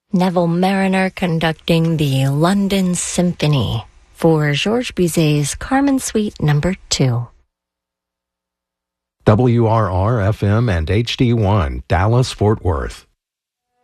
Neville Mariner conducting the London Symphony for Georges Bizet's Carmen Suite No. 2. WRR-FM and HD1, Dallas, Fort Worth.